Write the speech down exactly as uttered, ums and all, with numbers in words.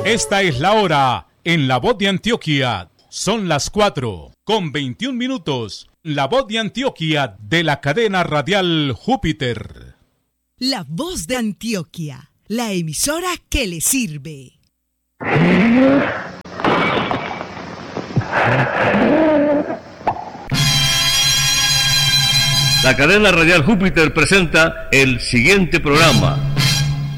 Esta es la hora en La Voz de Antioquia. Son las cuatro con veintiún minutos. La Voz de Antioquia de la cadena radial Júpiter. La Voz de Antioquia, la emisora que le sirve. La cadena radial Júpiter presenta el siguiente programa.